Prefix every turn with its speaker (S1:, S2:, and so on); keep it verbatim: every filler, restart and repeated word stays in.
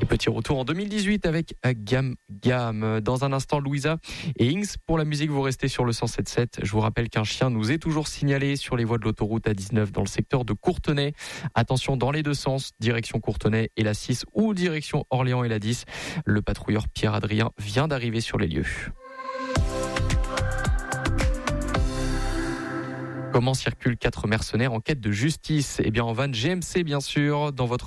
S1: Et petit retour en deux mille dix-huit avec Gam Gam. Dans un instant, Louisa et Ings. Pour la musique, vous restez sur le cent sept virgule sept. Je vous rappelle qu'un chien nous est toujours signalé sur les voies de l'autoroute A dix-neuf dans le secteur de Courtenay. Attention dans les deux sens, direction Courtenay et la six ou direction Orléans et la dix. Le patrouilleur Pierre-Adrien vient d'arriver sur les lieux. Comment circulent quatre mercenaires en quête de justice ? Eh bien en van G M C bien sûr, dans votre